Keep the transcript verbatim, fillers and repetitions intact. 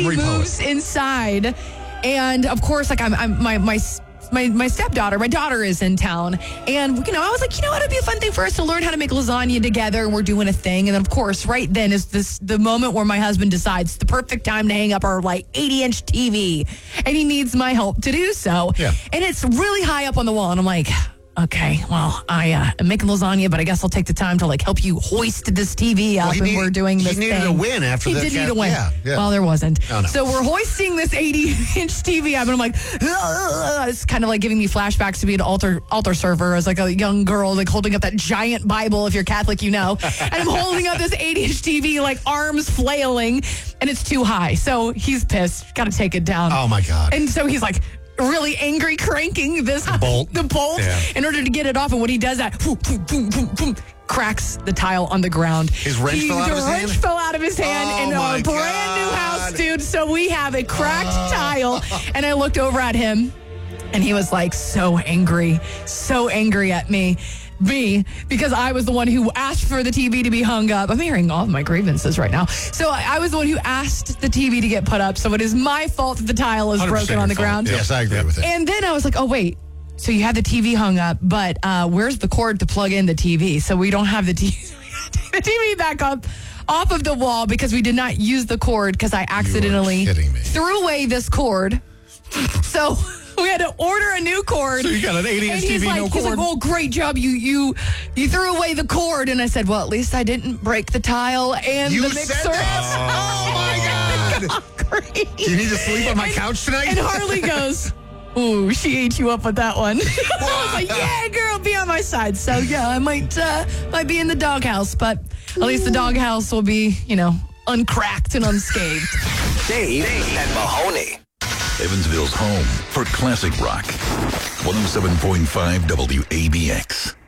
somebody Repo moves it. inside, and of course, like I'm, I'm my my. My my stepdaughter, my daughter is in town. And, you know, I was like, you know what, it'd be a fun thing for us to learn how to make lasagna together. And we're doing a thing. And then, of course, right then is this the moment where my husband decides the perfect time to hang up our, like, eighty-inch T V. And he needs my help to do so. Yeah. And it's really high up on the wall. And I'm like, okay, well, I uh, am making lasagna, but I guess I'll take the time to, like, help you hoist this T V up. Well, he and need- we're doing he this needed thing. a win after he the did cat- need a win. yeah, yeah. Well, there wasn't. Oh, no. So we're hoisting this eighty-inch T V up, and I'm like, ugh. It's kind of like giving me flashbacks to be an altar altar server as like a young girl, like holding up that giant Bible. If you're Catholic, you know. And I'm holding up this eighty-inch T V, like arms flailing, and it's too high. So he's pissed. Got to take it down. Oh, my God. And so he's like really angry, cranking this bolt. the bolt Yeah. in order to get it off. And when he does that, boom, boom, boom, boom, boom, cracks the tile on the ground. His wrench He- fell out the of his wrench hand? fell out of his hand Oh, in my our brand new God. house, dude. So we have a cracked tile. And I looked over at him, and he was like so angry, so angry at me. Me, because I was the one who asked for the T V to be hung up. I'm hearing all of my grievances right now. So I, I was the one who asked the T V to get put up. So it is my fault that the tile is one hundred percent broken on the your fault. ground. Yes, I agree with it. And then I was like, oh, wait. So you had the T V hung up, but uh, where's the cord to plug in the T V? So we don't have the T V, the T V back up off of the wall because we did not use the cord because I accidentally kidding me. threw away this cord. So we had to order a new cord. So you got an eighty-inch And T he's V, like, no he's like, cord? oh, great job. You you you threw away the cord. And I said, well, at least I didn't break the tile and You the said mixer. that? Oh, my God. Great. Do you need to sleep on my couch tonight? And Harley goes, ooh, she ate you up with that one. I was like, yeah, girl, be on my side. So, yeah, I might uh, might be in the doghouse, but at least the doghouse will be, you know, uncracked and unscathed. Dave and Mahoney. Evansville's home for classic rock. one oh seven point five W A B X.